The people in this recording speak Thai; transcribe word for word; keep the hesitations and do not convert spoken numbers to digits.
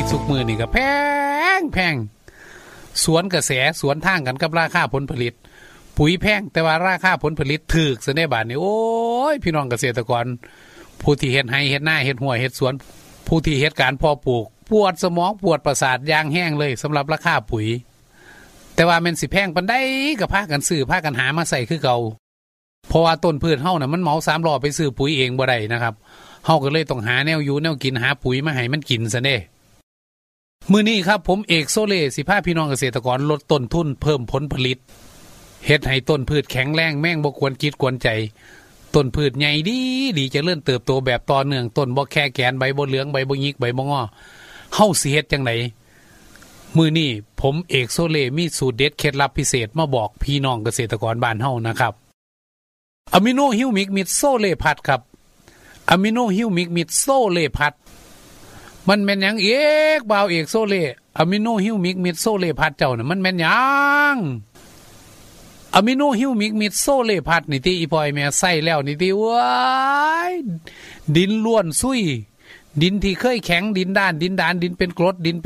สุกมือนี่ก็แพงแพงสวนกระแสสวนทางกันกับราคาผลผลิตปุ๋ยแพงแต่ว่าราคาผลผลิตถูกซะในบาดนี้โอ้ยพี่น้องเกษตรกรผู้ที่เฮ็ดไร่เฮ็ดนาเฮ็ดหัวเฮ็ดสวนผู้ที่เฮ็ดการเพาะปลูกปวดสมองปวดประสาทอย่างแห้งเลยสำหรับราคาปุ๋ยแต่ว่ามันสิแพงปานใดก็พากันซื้อพากันหามาใส่คือเก่าเพราะว่าต้นพืชเฮาน่ะมันเหมาสามล้อไปซื้อปุ๋ยเองบ่ได้นะครับเฮาก็เลยต้องหาแนวอยู่แนวกินหาปุ๋ยมาให้มันกินซะเด้มื้อนี้ครับผมเอกโซเล่สิพาพี่น้องเกษตรกรลดต้นทุนเพิ่มผลผลิตเฮ็ดให้ต้นพืชแข็งแรงแม่งบ่ควรคิดกวนใจต้นพืชใหญ่ดีดีเจริญเติบโตแบบต่อเนื่องต้นบ่แค่แกนใบบ่เหลืองใบบ่หยิกใบบ่งอเฮาสิเฮ็ดจังไดมื้อนี้ผมเอกโซเล่มีสูตรเด็ดเคล็ดลับพิเศษมาบอกพี่น้องเกษตรกรบ้านเฮานะครับอะมิโนฮิวมิกมิดโซเล่พัดครับอะมิโนฮิวมิกมิดโซเล่พัดมันแม่นหยังเอกบ่าวเอกโซเล่อะมิโนฮิวมิกมิดโซเล่พัดเจ้าน่ะมันแม่นหยังอะมิโนฮิวมิกมิดโซเล่พัดนี่ติอีพ่อยแม่ใส่แล้วนี่ติว้ายดินล้วนซุยดินที่เคยแข็งดินด้านดินดานดินเป็นกรดดิน